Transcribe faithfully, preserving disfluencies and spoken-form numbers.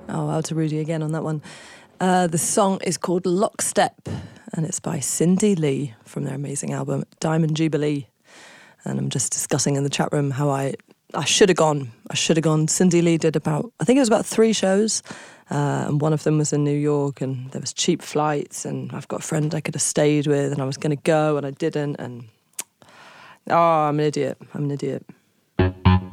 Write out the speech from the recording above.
Oh, out to Rudy again on that one. Uh, the song is called Lockstep, and it's by Cindy Lee from their amazing album Diamond Jubilee. And I'm just discussing in the chat room how I I should have gone. I should have gone. Cindy Lee did about, I think it was about three shows, uh, and one of them was in New York, and there was cheap flights, and I've got a friend I could have stayed with, and I was going to go, and I didn't, and oh, I'm an idiot. I'm an idiot.